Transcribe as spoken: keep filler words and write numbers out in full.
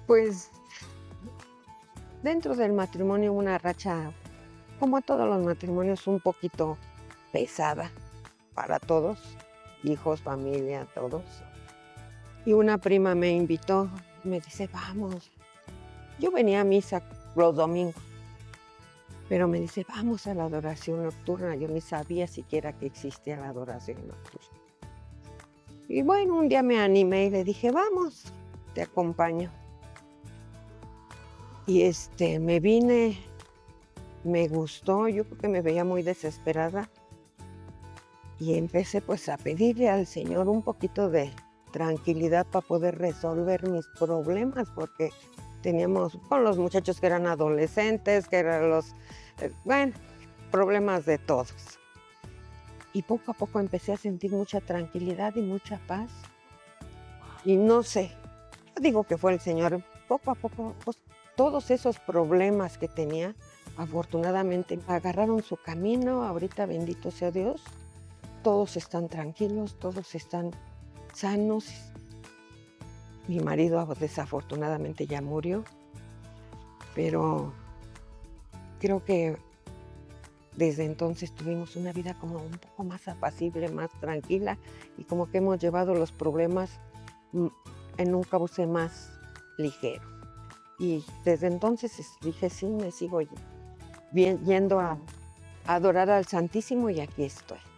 Pues, dentro del matrimonio una racha, como a todos los matrimonios, un poquito pesada para todos, hijos, familia, todos. Y una prima me invitó, me dice: "Vamos". Yo venía a misa los domingos, pero me dice: "Vamos a la adoración nocturna". Yo ni sabía siquiera que existía la adoración nocturna. Y bueno, un día me animé y le dije: "Vamos, te acompaño". Y, este, me vine, me gustó, yo creo que me veía muy desesperada. Y empecé, pues, a pedirle al Señor un poquito de tranquilidad para poder resolver mis problemas, porque teníamos con los muchachos que eran adolescentes, que eran los, eh, bueno, problemas de todos. Y poco a poco empecé a sentir mucha tranquilidad y mucha paz. Y no sé, yo digo que fue el Señor. Poco a poco, pues, todos esos problemas que tenía, afortunadamente agarraron su camino. Ahorita, bendito sea Dios, todos están tranquilos, todos están sanos. Mi marido, desafortunadamente, ya murió, pero creo que desde entonces tuvimos una vida como un poco más apacible, más tranquila, y como que hemos llevado los problemas, mm, en un cauce más ligero. Y desde entonces, es dije: "Sí, me sigo bien yendo a a adorar al Santísimo", y aquí estoy.